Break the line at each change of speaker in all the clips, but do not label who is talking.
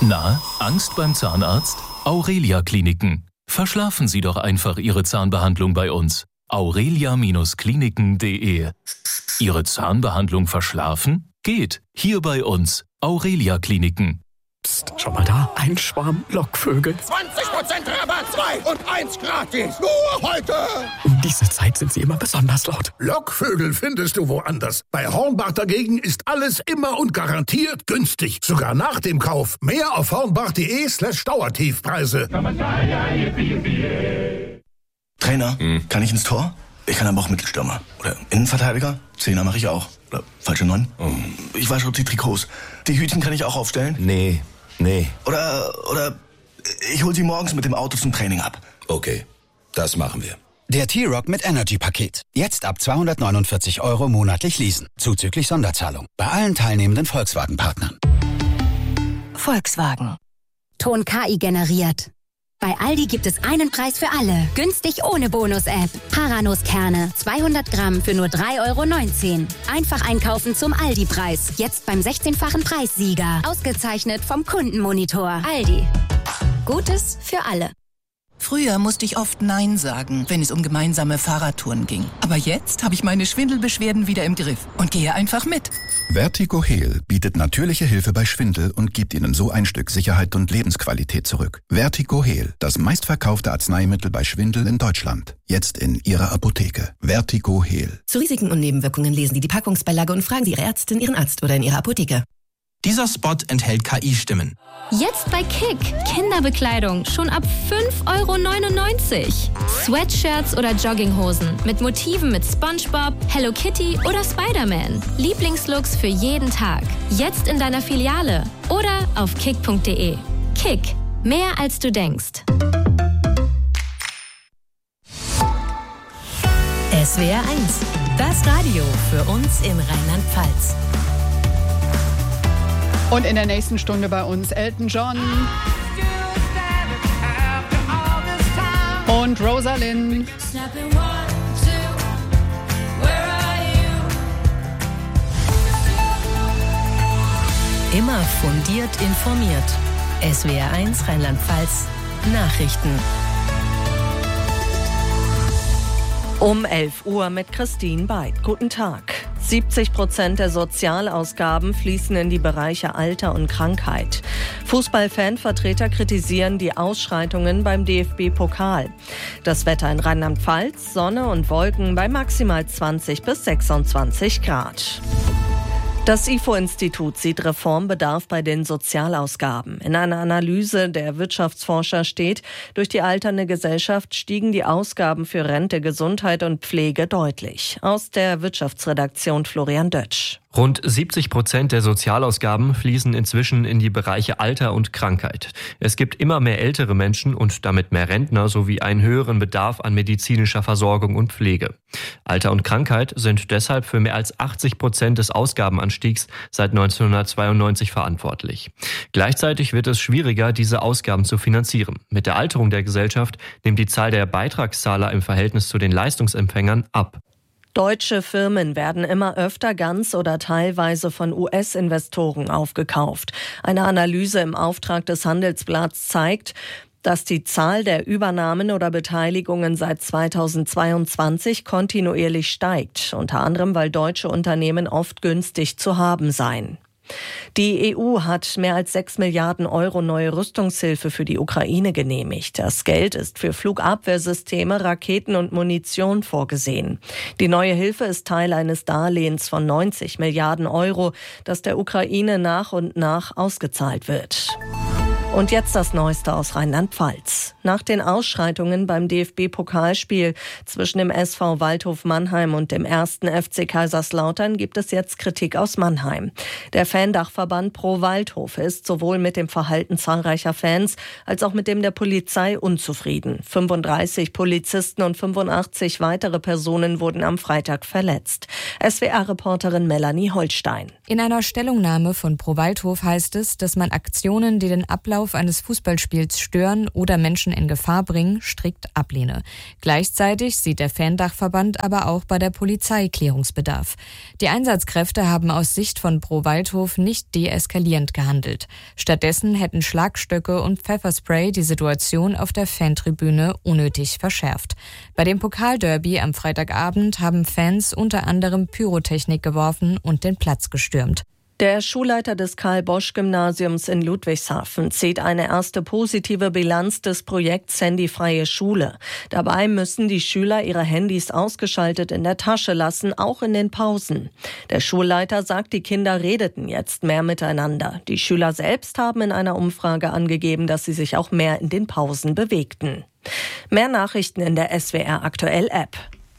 Na, Angst beim Zahnarzt? Aurelia Kliniken. Verschlafen Sie doch einfach Ihre Zahnbehandlung bei uns. aurelia-kliniken.de. Ihre Zahnbehandlung verschlafen? Geht. Hier bei uns. Aurelia Kliniken.
Psst, schau mal da. Ein Schwarm Lockvögel.
20% Rabatt, 2 und 1 gratis. Nur heute.
Um diese Zeit sind sie immer besonders laut.
Lockvögel findest du woanders. Bei Hornbach dagegen ist alles immer und garantiert günstig. Sogar nach dem Kauf. Mehr auf hornbach.de/Dauertiefpreise.
Trainer, kann ich ins Tor? Ich kann aber auch Mittelstürmer. Oder Innenverteidiger? Zehner mache ich auch. Oder falsche 9? Ich wasche die Trikots. Die Hütchen kann ich auch aufstellen?
Nee.
Oder ich hol sie morgens mit dem Auto zum Training ab.
Okay, das machen wir.
Der T-Rock mit Energy-Paket. Jetzt ab 249 € monatlich leasen. Zuzüglich Sonderzahlung. Bei allen teilnehmenden Volkswagen-Partnern.
Volkswagen. Ton KI generiert. Bei Aldi gibt es einen Preis für alle. Günstig ohne Bonus-App. Paranuss-Kerne. 200 Gramm für nur 3,19 €. Einfach einkaufen zum Aldi-Preis. Jetzt beim 16-fachen Preissieger. Ausgezeichnet vom Kundenmonitor. Aldi. Gutes für alle.
Früher musste ich oft Nein sagen, wenn es um gemeinsame Fahrradtouren ging. Aber jetzt habe ich meine Schwindelbeschwerden wieder im Griff und gehe einfach mit.
Vertigo Heal bietet natürliche Hilfe bei Schwindel und gibt Ihnen so ein Stück Sicherheit und Lebensqualität zurück. Vertigo Heal, das meistverkaufte Arzneimittel bei Schwindel in Deutschland. Jetzt in Ihrer Apotheke. Vertigo Heal.
Zu Risiken und Nebenwirkungen lesen Sie die Packungsbeilage und fragen Sie Ihre Ärztin, Ihren Arzt oder in Ihrer Apotheke.
Dieser Spot enthält KI-Stimmen.
Jetzt bei Kick. Kinderbekleidung schon ab 5,99 €. Sweatshirts oder Jogginghosen mit Motiven mit SpongeBob, Hello Kitty oder Spider-Man. Lieblingslooks für jeden Tag. Jetzt in deiner Filiale oder auf kick.de. Kick. Mehr als du denkst.
SWR 1. Das Radio für uns in Rheinland-Pfalz.
Und in der nächsten Stunde bei uns Elton John und Rosalind.
Immer fundiert informiert. SWR 1 Rheinland-Pfalz Nachrichten.
Um 11 Uhr mit Christine Beid. Guten Tag. 70% der Sozialausgaben fließen in die Bereiche Alter und Krankheit. Fußball-Fanvertreter kritisieren die Ausschreitungen beim DFB-Pokal. Das Wetter in Rheinland-Pfalz, Sonne und Wolken bei maximal 20 bis 26 Grad. Das IFO-Institut sieht Reformbedarf bei den Sozialausgaben. In einer Analyse der Wirtschaftsforscher steht, durch die alternde Gesellschaft stiegen die Ausgaben für Rente, Gesundheit und Pflege deutlich. Aus der Wirtschaftsredaktion Florian Dötsch.
Rund 70% der Sozialausgaben fließen inzwischen in die Bereiche Alter und Krankheit. Es gibt immer mehr ältere Menschen und damit mehr Rentner sowie einen höheren Bedarf an medizinischer Versorgung und Pflege. Alter und Krankheit sind deshalb für mehr als 80% des Ausgabenanstiegs seit 1992 verantwortlich. Gleichzeitig wird es schwieriger, diese Ausgaben zu finanzieren. Mit der Alterung der Gesellschaft nimmt die Zahl der Beitragszahler im Verhältnis zu den Leistungsempfängern ab.
Deutsche Firmen werden immer öfter ganz oder teilweise von US-Investoren aufgekauft. Eine Analyse im Auftrag des Handelsblatts zeigt, dass die Zahl der Übernahmen oder Beteiligungen seit 2022 kontinuierlich steigt, unter anderem weil deutsche Unternehmen oft günstig zu haben seien. Die EU hat mehr als 6 Milliarden € neue Rüstungshilfe für die Ukraine genehmigt. Das Geld ist für Flugabwehrsysteme, Raketen und Munition vorgesehen. Die neue Hilfe ist Teil eines Darlehens von 90 Milliarden €, das der Ukraine nach und nach ausgezahlt wird. Und jetzt das Neueste aus Rheinland-Pfalz. Nach den Ausschreitungen beim DFB-Pokalspiel zwischen dem SV Waldhof Mannheim und dem 1. FC Kaiserslautern gibt es jetzt Kritik aus Mannheim. Der Fan-Dachverband Pro Waldhof ist sowohl mit dem Verhalten zahlreicher Fans als auch mit dem der Polizei unzufrieden. 35 Polizisten und 85 weitere Personen wurden am Freitag verletzt. SWR-Reporterin Melanie Holstein.
In einer Stellungnahme von Pro Waldhof heißt es, dass man Aktionen, die den Ablauf eines Fußballspiels stören oder Menschen Menschen in Gefahr bringen, strikt ablehne. Gleichzeitig sieht der Fan-Dachverband aber auch bei der Polizei Klärungsbedarf. Die Einsatzkräfte haben aus Sicht von Pro Waldhof nicht deeskalierend gehandelt. Stattdessen hätten Schlagstöcke und Pfefferspray die Situation auf der Fantribüne unnötig verschärft. Bei dem Pokalderby am Freitagabend haben Fans unter anderem Pyrotechnik geworfen und den Platz gestürmt.
Der Schulleiter des Karl-Bosch-Gymnasiums in Ludwigshafen zieht eine erste positive Bilanz des Projekts Handyfreie Schule. Dabei müssen die Schüler ihre Handys ausgeschaltet in der Tasche lassen, auch in den Pausen. Der Schulleiter sagt, die Kinder redeten jetzt mehr miteinander. Die Schüler selbst haben in einer Umfrage angegeben, dass sie sich auch mehr in den Pausen bewegten. Mehr Nachrichten in der SWR Aktuell App.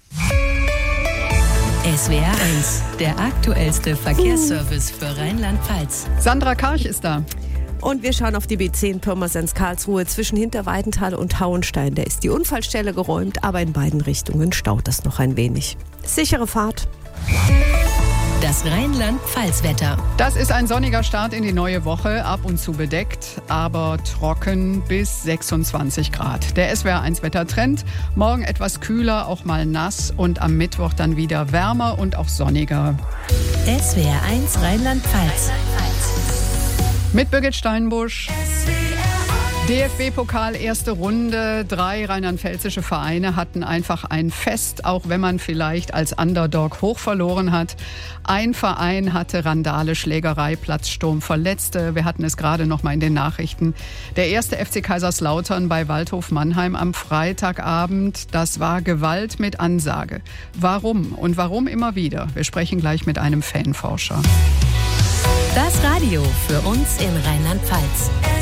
SWR 1, der aktuellste Verkehrsservice für Rheinland-Pfalz.
Sandra Karch ist da.
Und wir schauen auf die B10 Pirmasens-Karlsruhe zwischen Hinterweidenthal und Hauenstein. Da ist die Unfallstelle geräumt, aber in beiden Richtungen staut das noch ein wenig. Sichere Fahrt.
Das Rheinland-Pfalz-Wetter.
Das ist ein sonniger Start in die neue Woche, ab und zu bedeckt, aber trocken bis 26 Grad. Der SWR1-Wettertrend, morgen etwas kühler, auch mal nass und am Mittwoch dann wieder wärmer und auch sonniger.
SWR1 Rheinland-Pfalz.
Mit Birgit Steinbusch. DFB-Pokal, erste Runde. 3 rheinland-pfälzische Vereine hatten einfach ein Fest, auch wenn man vielleicht als Underdog hoch verloren hat. Ein Verein hatte Randale, Schlägerei, Platzsturm, Verletzte. Wir hatten es gerade noch mal in den Nachrichten. Der erste FC Kaiserslautern bei Waldhof Mannheim am Freitagabend. Das war Gewalt mit Ansage. Warum und warum immer wieder? Wir sprechen gleich mit einem Fanforscher.
Das Radio für uns in Rheinland-Pfalz.